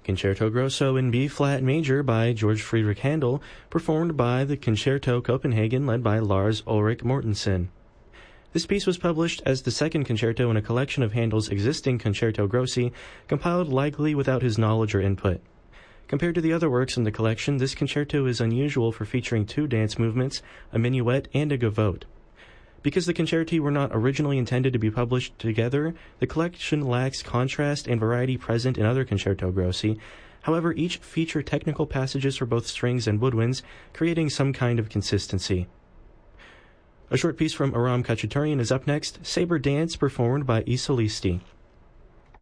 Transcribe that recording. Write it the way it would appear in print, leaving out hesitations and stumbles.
Concerto Grosso in B-flat major by George Friedrich Handel, performed by the Concerto Copenhagen led by Lars Ulrik Mortensen. This piece was published as the second concerto in a collection of Handel's existing Concerto Grossi, compiled likely without his knowledge or input. Compared to the other works in the collection, this concerto is unusual for featuring two dance movements, a minuet and a gavotte. Because the concerti were not originally intended to be published together, the collection lacks contrast and variety present in other Concerto Grossi. However, each feature technical passages for both strings and woodwinds, creating some kind of consistency. A short piece from Aram Khachaturian is up next, Sabre Dance, performed by I Solisti.